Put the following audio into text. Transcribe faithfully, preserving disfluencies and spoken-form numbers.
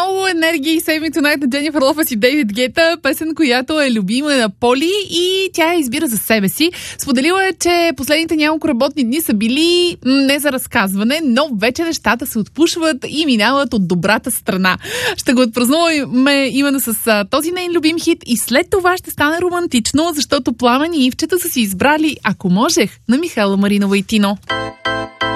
Много енергия и Save Me Tonight на Дженифър Лопес и Дейвид Гета, песен, която е любима на Поли и тя я избира за себе си. Споделила е, че последните няколко работни дни са били не за разказване, но вече нещата се отпушват и минават от добрата страна. Ще го отпразнуваме именно с а, този нейн любим хит и след това ще стане романтично, защото Пламен и Ивчета са си избрали "Ако можех" на Михайла Маринова и Тино.